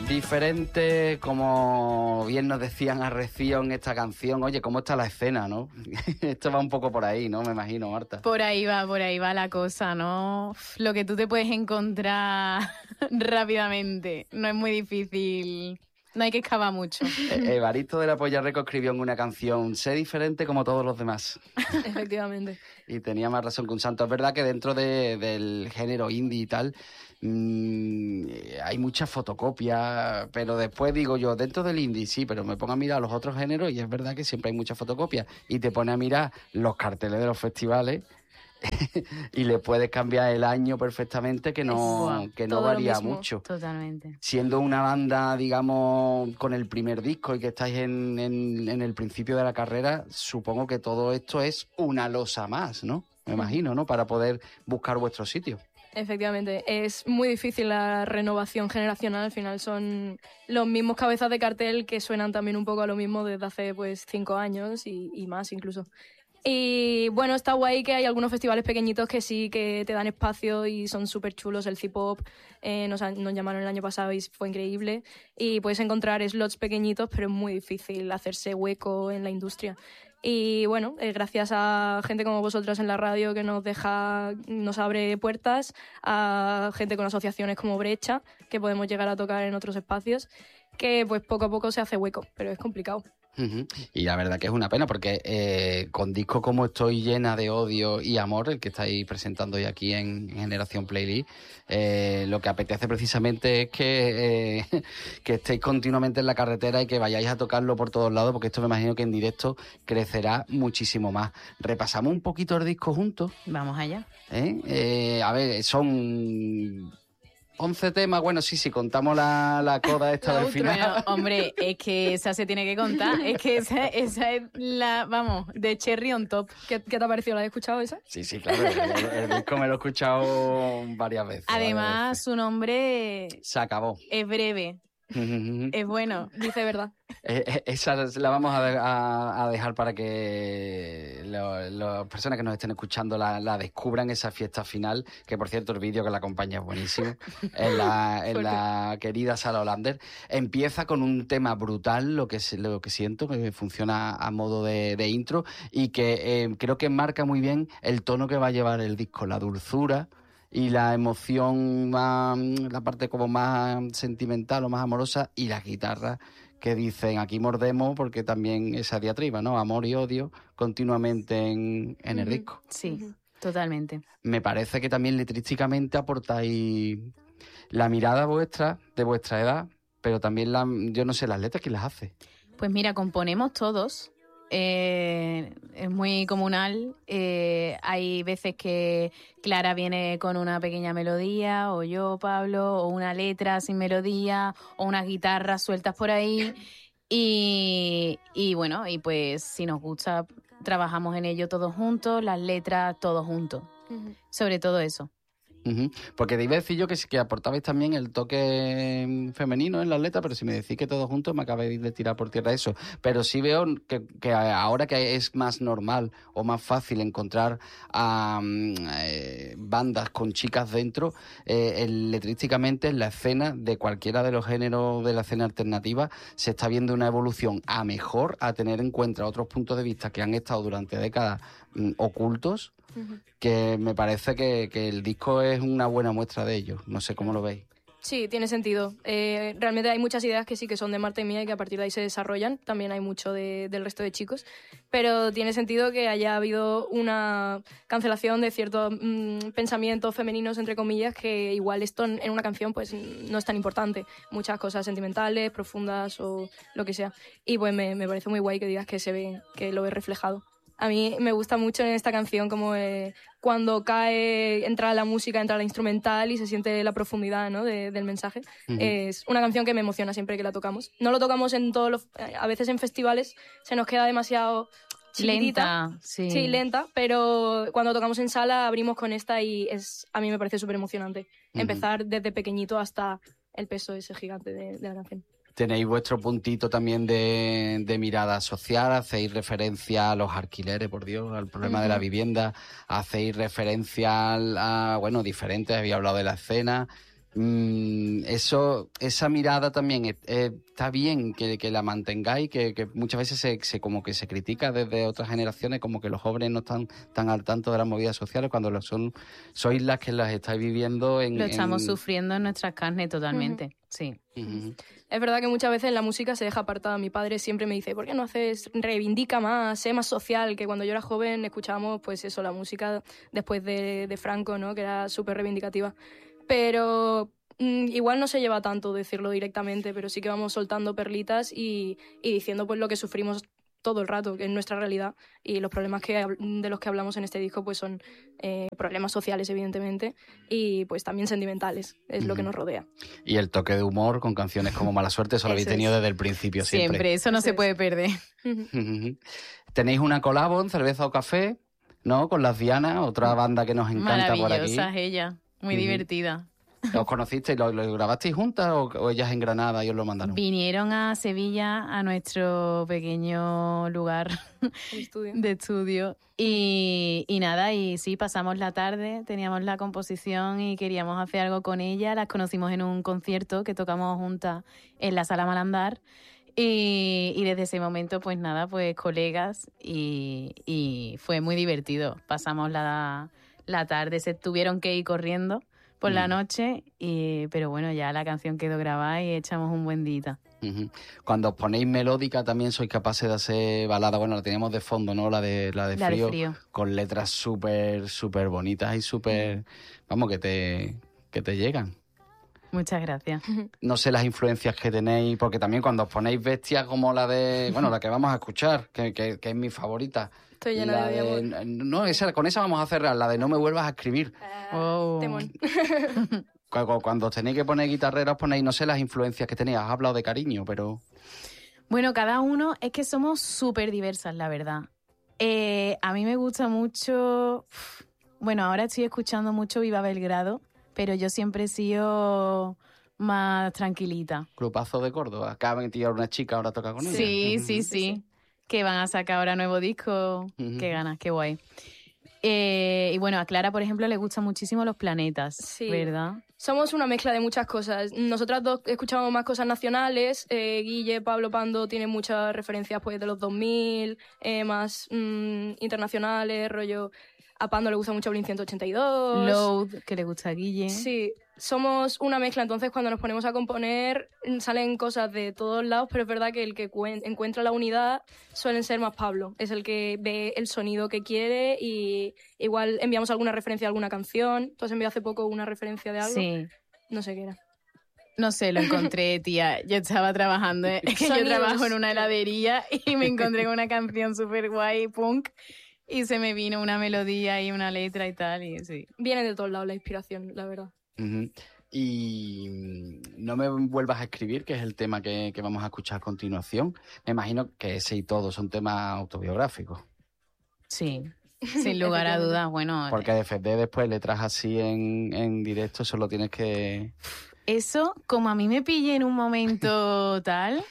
Diferente, como bien nos decían a Rocío en esta canción, oye, ¿cómo está la escena, no? Esto va un poco por ahí, ¿no? Me imagino, Marta. Por ahí va la cosa, ¿no? Lo que tú te puedes encontrar rápidamente, no es muy difícil, no hay que excavar mucho. Evaristo de la Polla Records escribió en una canción, sé diferente como todos los demás. Efectivamente. Y tenía más razón que un santo. Es verdad que dentro del género indie y tal, hay muchas fotocopias, pero después digo yo, dentro del indie sí, pero me pongo a mirar los otros géneros y es verdad que siempre hay muchas fotocopias. Y te pone a mirar los carteles de los festivales y le puedes cambiar el año perfectamente que no varía mucho. Totalmente. Siendo una banda, digamos, con el primer disco y que estáis en el principio de la carrera, supongo que todo esto es una losa más, ¿no? Me imagino, ¿no? Para poder buscar vuestro sitio. Efectivamente, es muy difícil la renovación generacional, al final son los mismos cabezas de cartel que suenan también un poco a lo mismo desde hace pues 5 años y más incluso. Y bueno, está guay que hay algunos festivales pequeñitos que sí que te dan espacio y son súper chulos. El C-Pop nos llamaron el año pasado y fue increíble. Y puedes encontrar slots pequeñitos, pero es muy difícil hacerse hueco en la industria. Y bueno, gracias a gente como vosotros en la radio que nos abre puertas, a gente con asociaciones como Brecha, que podemos llegar a tocar en otros espacios, que pues poco a poco se hace hueco, pero es complicado. Y la verdad que es una pena porque con discos como Estoy llena de odio y amor, el que estáis presentando hoy aquí en Generación Playlist, lo que apetece precisamente es que estéis continuamente en la carretera y que vayáis a tocarlo por todos lados, porque esto me imagino que en directo crecerá muchísimo más. Repasamos un poquito el disco juntos. Vamos allá. A ver, son 11 temas, bueno, sí, contamos la coda esta del final. Bueno, hombre, es que esa se tiene que contar, es que esa es la, vamos, de cherry on top. ¿Qué te ha parecido? ¿La has escuchado esa? Sí, claro, el disco me lo he escuchado varias veces. Además, su nombre... Se acabó. Es breve. Es bueno, dice verdad. Esa la vamos a dejar para que las personas que nos estén escuchando la descubran, esa fiesta final, que por cierto el vídeo que la acompaña es buenísimo, en la querida Sala Hollander. Empieza con un tema brutal, lo que siento, que funciona a modo de intro y que creo que marca muy bien el tono que va a llevar el disco, la dulzura y la emoción, la parte como más sentimental o más amorosa, y las guitarras que dicen aquí mordemos, porque también esa diatriba, ¿no? Amor y odio continuamente en el disco. Sí, totalmente. Me parece que también letrísticamente aportáis la mirada vuestra, de vuestra edad, pero también yo no sé, las letras, ¿quién las hace? Pues mira, componemos todos. Es muy comunal. Hay veces que Clara viene con una pequeña melodía, o yo, Pablo, o una letra sin melodía, o unas guitarras sueltas por ahí. Y bueno, y pues si nos gusta, trabajamos en ello todos juntos, las letras todos juntos. Sobre todo eso. Porque te iba a decir yo que aportabais también el toque femenino en las letras, pero si me decís que todos juntos me acabáis de tirar por tierra eso. Pero sí veo que ahora que es más normal o más fácil encontrar bandas con chicas dentro, letrísticamente en la escena de cualquiera de los géneros de la escena alternativa se está viendo una evolución a mejor, a tener en cuenta otros puntos de vista que han estado durante décadas ocultos, que me parece que el disco es una buena muestra de ello. No sé cómo lo veis. Sí, tiene sentido. Realmente hay muchas ideas que sí que son de Marta y mía y que a partir de ahí se desarrollan. También hay mucho del resto de chicos. Pero tiene sentido que haya habido una cancelación de ciertos pensamientos femeninos, entre comillas, que igual esto en una canción pues no es tan importante. Muchas cosas sentimentales, profundas o lo que sea. Y pues me parece muy guay que digas que se ve, que lo ves reflejado. A mí me gusta mucho en esta canción como cuando entra la música, entra la instrumental y se siente la profundidad, ¿no? del mensaje. Es una canción que me emociona siempre que la tocamos. No lo tocamos a veces en festivales se nos queda demasiado chiquitita. Lenta, sí. Sí, lenta, pero cuando tocamos en sala abrimos con esta y a mí me parece súper emocionante. Empezar desde pequeñito hasta el peso ese gigante de la canción. Tenéis vuestro puntito también de mirada social, hacéis referencia a los alquileres, por Dios, al problema de la vivienda, hacéis referencia a diferentes, había hablado de la escena, esa mirada también está bien que la mantengáis, que muchas veces como que se critica desde otras generaciones, como que los jóvenes no están tan al tanto de las movidas sociales, cuando sois las que las estáis viviendo Lo estamos sufriendo en nuestras carnes totalmente, sí. Uh-huh. Es verdad que muchas veces la música se deja apartada. Mi padre siempre me dice, ¿por qué no reivindica más, sé más social? Que cuando yo era joven escuchábamos, pues eso, la música después de Franco, ¿no? Que era súper reivindicativa. Pero igual no se lleva tanto decirlo directamente, pero sí que vamos soltando perlitas y diciendo pues lo que sufrimos todo el rato, que es nuestra realidad, y los problemas de los que hablamos en este disco pues son problemas sociales, evidentemente, y pues también sentimentales, es lo que nos rodea. Y el toque de humor con canciones como Mala Suerte, eso lo habéis tenido desde el principio siempre. Siempre, eso no se puede perder. Tenéis una colabo en Cerveza o Café, ¿no? Con Las Dianas, otra banda que nos encanta por aquí. Maravillosa ella, muy divertida. ¿Os conocisteis? ¿Lo grabasteis juntas o ellas en Granada y os lo mandaron? Vinieron a Sevilla, a nuestro pequeño lugar de estudio. Y nada, y sí, pasamos la tarde, teníamos la composición y queríamos hacer algo con ella. Las conocimos en un concierto que tocamos juntas en la Sala Malandar. Y desde ese momento, pues nada, pues colegas y fue muy divertido. Pasamos la tarde, se tuvieron que ir corriendo por la noche, pero bueno, ya la canción quedó grabada y echamos un buen día. Cuando os ponéis melódica también sois capaces de hacer balada. Bueno, la teníamos de fondo, ¿no? La de frío, con letras súper, súper bonitas y súper, vamos, que te llegan. Muchas gracias. No sé las influencias que tenéis, porque también cuando os ponéis bestias como la de, bueno, la que vamos a escuchar, que es mi favorita. Estoy llena de amor. No, con esa vamos a cerrar, la de No me vuelvas a escribir. Temón. Cuando os tenéis que poner guitarrera, os ponéis, no sé las influencias que tenéis. Has hablado de cariño, pero... Bueno, cada uno, es que somos súper diversas, la verdad. A mí me gusta mucho... Bueno, ahora estoy escuchando mucho Viva Belgrado, pero yo siempre he sido más tranquilita. Clubazo de Córdoba. Acaba de tirar una chica, ahora toca con ella. Sí. Que van a sacar ahora nuevo disco. Qué ganas, qué guay. Y bueno, a Clara, por ejemplo, le gustan muchísimo Los Planetas, ¿verdad? Somos una mezcla de muchas cosas. Nosotras dos escuchamos más cosas nacionales. Guille, Pablo Pando tienen muchas referencias pues de los 2000, más internacionales, rollo... A Pando le gusta mucho Blink 182. Load, que le gusta a Guille. Sí, somos una mezcla. Entonces, cuando nos ponemos a componer, salen cosas de todos lados, pero es verdad que el que encuentra la unidad suelen ser más Pablo. Es el que ve el sonido que quiere y igual enviamos alguna referencia a alguna canción. Tú has enviado hace poco una referencia de algo. Sí. No sé qué era. No sé, lo encontré, tía. Yo estaba trabajando, yo trabajo en una heladería y me encontré con una canción súper guay, punk. Y se me vino una melodía y una letra y tal, y sí. Viene de todos lados la inspiración, la verdad. Y No me vuelvas a escribir, que es el tema que vamos a escuchar a continuación. Me imagino que ese y todo son temas autobiográficos. Sí, sin lugar a dudas, bueno. Porque defender después letras así en directo, solo tienes que... Eso, como a mí me pillé en un momento tal,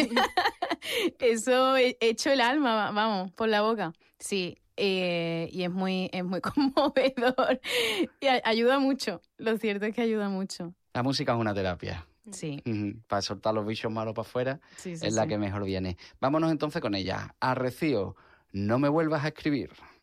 eso echo el alma, vamos, por la boca. Sí. Y es muy conmovedor y ayuda mucho. Lo cierto es que ayuda mucho. La música es una terapia. Sí. Para soltar los bichos malos para afuera, sí, es la que mejor viene. Vámonos entonces con ella. A Rocío, No me vuelvas a escribir.